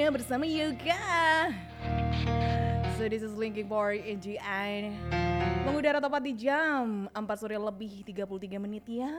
waktunya bersama Yuka. So this is Linkin Park NGI. Mengudara tepat di jam 4 sore lebih 33 menit ya.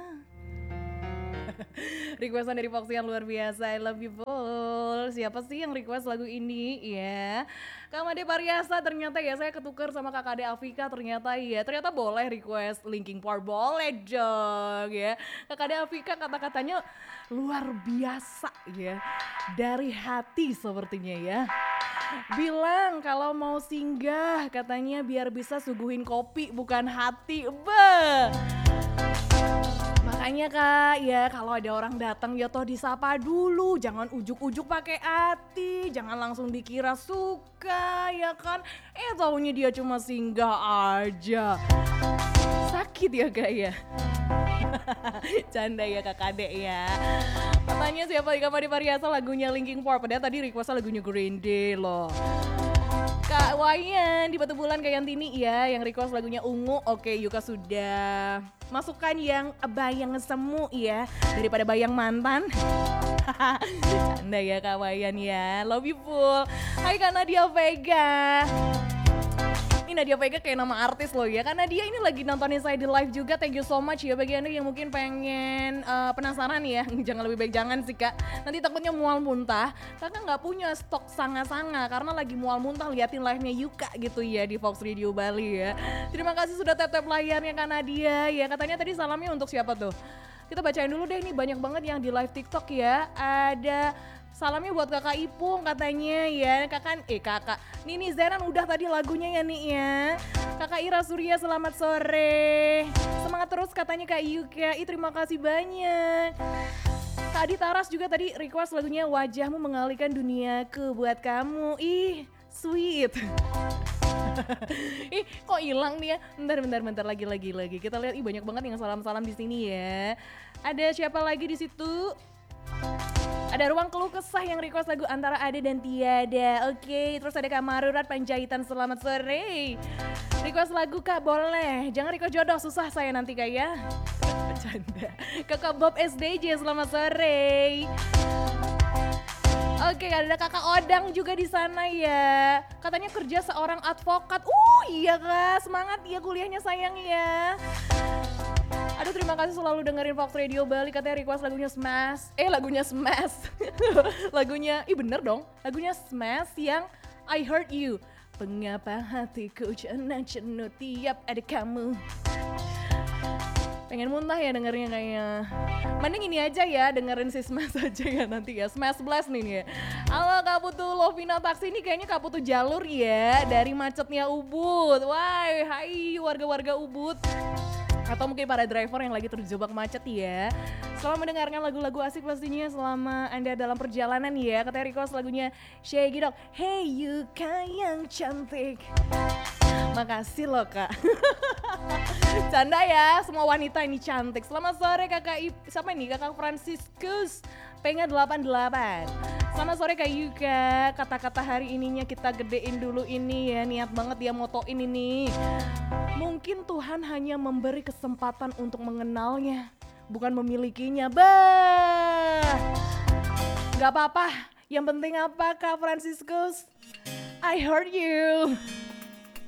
Requestan dari Foxy yang luar biasa. I love you full. Siapa sih yang request lagu ini ya? Kak Made Pariasa ternyata ya, saya ketukar sama Kak Ade Afika ternyata ya. Ternyata boleh request Linkin Park, boleh dong ya. Kak Ade Afika kata-katanya luar biasa ya. Dari hati sepertinya ya. Bilang kalau mau singgah katanya biar bisa suguhin kopi bukan hati. Beuh. Makanya Kak, ya kalau ada orang datang ya toh disapa dulu, jangan ujuk-ujuk pakai hati, jangan langsung dikira suka ya kan. Taunya dia cuma singgah aja. Sakit ya Kak ya. Canda ya Kak Ade ya. Katanya siapa di Kamar di Pariasa lagunya Linkin Park, padahal tadi requestnya lagunya Green Day loh. Kak Wayan di Batu Bulan kayak Yantini ya, yang request lagunya Ungu. Oke, Yuka sudah masukkan yang bayang semu ya, daripada bayang mantan. Canda ya Kak Wayan ya, love you full. Hai Kak Nadia Vega. Ini Nadia Vega kayak nama artis loh ya, karena dia ini lagi nontonin saya di live juga. Thank you so much ya bagi anda yang mungkin pengen penasaran ya. Jangan, lebih baik jangan sih Kak, nanti takutnya mual muntah. Kakak nggak punya stok sanga-sanga karena lagi mual muntah liatin live-nya Yuka gitu ya di Fox Radio Bali ya. Terima kasih sudah tap-tap layarnya Kak Nadia ya. Katanya tadi salamnya untuk siapa tuh? Kita bacain dulu deh, nih banyak banget yang di live TikTok ya. Ada salamnya buat kakak Ipung katanya ya. Kakak Nini Zeran udah tadi lagunya ya nih ya. Kakak Ira Surya selamat sore. Semangat terus katanya Kak Yuka. Terima kasih banyak. Kak Adi Taras juga tadi request lagunya Wajahmu Mengalihkan Duniaku buat kamu. Sweet. Kok hilang nih ya? Bentar lagi. Kita lihat banyak banget yang salam-salam di sini ya. Ada siapa lagi di situ? Ada Ruang Keluh Kesah yang request lagu Antara Ada dan Tiada. Oke, terus ada Kak Marurat Panjaitan selamat sore. Request lagu Kak boleh. Jangan request jodoh, susah saya nanti Kak ya. Bercanda. Kakak Bob SDJ selamat sore. Oke, ada Kakak Odang juga di sana ya. Katanya kerja seorang advokat. Iya Kak, semangat ya kuliahnya sayang ya. Aduh, terima kasih selalu dengerin Fox Radio Bali. Katanya request lagunya Smash. Lagunya Smash. Lagunya, bener dong. Lagunya Smash yang I Heard You. Mengapa hatiku jenuh tiap ada kamu. Pengen muntah ya dengernya kayaknya. Mending ini aja ya, dengerin si Smash aja ya nanti ya. Smash Blast nih ya. Halo Kak Putu Lovina Taksi, ini kayaknya Kak Putu jalur ya. Dari macetnya Ubud. Wah, hai warga-warga Ubud. Atau mungkin para driver yang lagi terjebak macet ya. Selamat mendengarkan lagu-lagu asik pastinya selama Anda dalam perjalanan ya. Katanya request lagunya Shaggy Dog. Hey Yuka yang cantik. Makasih loh Kak. Canda ya, semua wanita ini cantik. Selamat sore siapa ini? Kakak Franciscus Penga 88. Selamat sore Kak Yuka. Kata-kata hari ininya kita gedein dulu ini ya. Niat banget dia motoin ini. Mungkin Tuhan hanya memberi kesempatan untuk mengenalnya, bukan memilikinya. Gak apa-apa. Yang penting apa Kak Franciscus? I heard you.